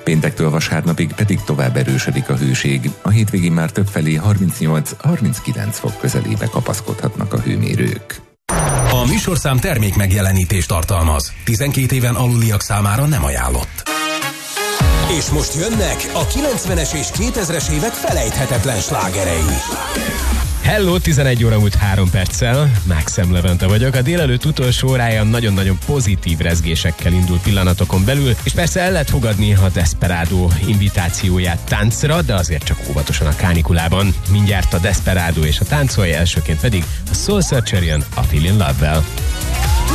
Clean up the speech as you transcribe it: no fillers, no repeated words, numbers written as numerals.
Péntektől vasárnapig pedig tovább erősödik a hőség. A hétvégén már többfelé 38-39 fok közelébe kapaszkodhatnak a hőmérők. A műsorszám termék megjelenítést tartalmaz. 12 éven aluliak számára nem ajánlott. És most jönnek a 90-es és 2000-es évek felejthetetlen slágerei. Hello, 11 óra múlt 3 perccel, Mákszem Levente vagyok. A délelőtt utolsó órája nagyon-nagyon pozitív rezgésekkel indul pillanatokon belül, és persze el lehet fogadni a Desperado invitációját táncra, de azért csak óvatosan a kánikulában. Mindjárt a Desperado és a táncolja, elsőként pedig a Soul Searcher jön a Feel in Love-vel.